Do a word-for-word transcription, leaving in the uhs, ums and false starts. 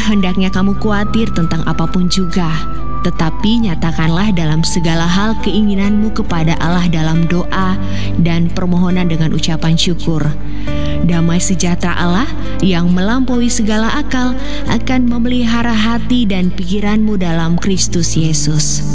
hendaknya kamu khawatir tentang apapun juga, tetapi nyatakanlah dalam segala hal keinginanmu kepada Allah dalam doa dan permohonan dengan ucapan syukur. Damai sejahtera Allah yang melampaui segala akal akan memelihara hati dan pikiranmu dalam Kristus Yesus.